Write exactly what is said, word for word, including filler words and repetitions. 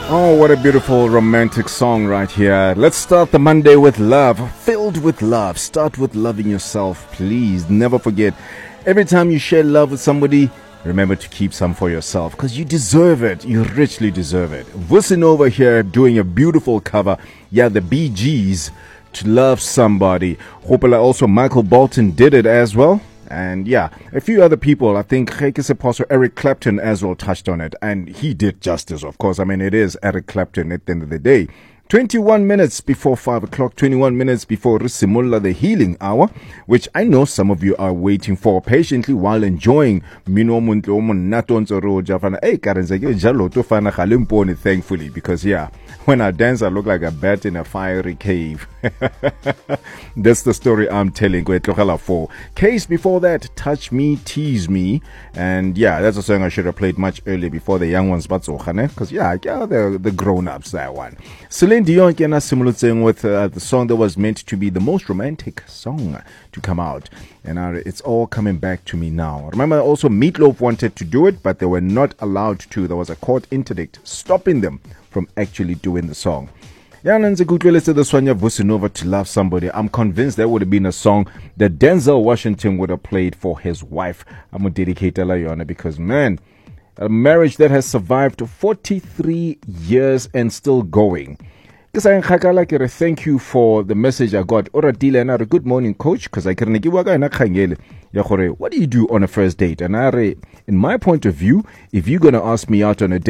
Oh, what a beautiful romantic song right here. Let's start the Monday with love, filled with love. Start with loving yourself, please. Never forget, every time you share love with somebody, remember to keep some for yourself because you deserve it. You richly deserve it. Vusi Nova here doing a beautiful cover. Yeah, the Bee Gees, To Love Somebody. Hopefully also Michael Bolton did it as well. And yeah, a few other people, I think Gekese Apostle Eric Clapton as well touched on it. And he did justice, of course. I mean, it is Eric Clapton at the end of the day. twenty-one minutes before five o'clock, twenty-one minutes before Risimulla, the healing hour, which I know some of you are waiting for patiently while enjoying Mino Muntlo Natonzo Roja. Hey, Karen, thankfully, because yeah, when I dance, I look like a bat in a fiery cave. That's the story I'm telling. For case before that, Touch Me, Tease Me. And yeah, that's a song I should have played much earlier before the young ones, because yeah, yeah, the, the grown-ups, that one. Celine Dion kena simulating with uh, the song that was meant to be the most romantic song to come out. And uh, it's all coming back to me now. Remember, also Meatloaf wanted to do it, but they were not allowed to. There was a court interdict stopping them from actually doing the song. Yeah, and this one, Vusi Nova, To Love Somebody. I'm convinced that would have been a song that Denzel Washington would have played for his wife. I'm going to dedicate Layona because, man, a marriage that has survived forty-three years and still going. Thank you for the message I got. Good morning, coach. Because I can give what do you do on a first date? And in my point of view, if you're going to ask me out on a date,